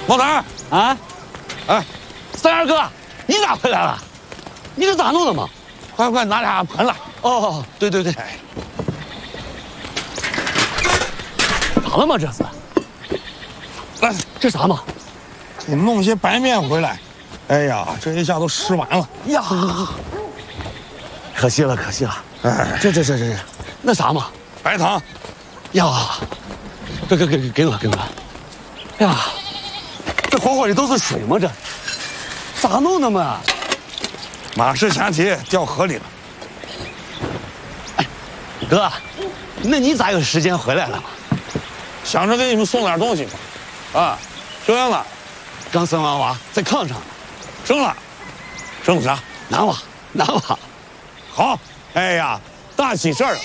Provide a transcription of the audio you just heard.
老三啊， 哎， 三儿哥，你咋回来了？你这咋弄的嘛？ 快拿俩盆来！ 哦，对对对，咋了嘛这是？ 来， 这啥嘛？ 你弄些白面回来。哎呀，这一下都吃完了呀，可惜了可惜了。 哎， 这，那啥嘛？ 白糖。 呀，这给我。哎呀，这火里都是水嘛这，咋弄的嘛？ 马氏象棋掉河里了。 哥，那你咋有时间回来了嘛？ 想着给你们送点东西嘛。啊，生完了， 刚生完娃，在炕上呢。 生了，生啥？ 男娃。 好，哎呀，大喜事儿了。